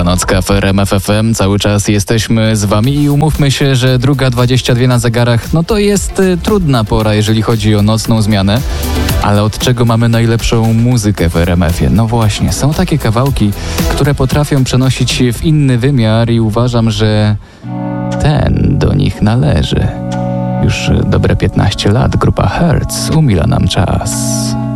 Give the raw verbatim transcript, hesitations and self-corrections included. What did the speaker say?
Nocka w R M F F M. Cały czas jesteśmy z wami i umówmy się, że druga dwadzieścia dwie na zegarach, no to jest y, trudna pora, jeżeli chodzi o nocną zmianę. Ale od czego mamy najlepszą muzykę w R M F ie? No właśnie, są takie kawałki, które potrafią przenosić się w inny wymiar i uważam, że ten do nich należy. Już dobre piętnaście lat grupa Hertz umila nam czas.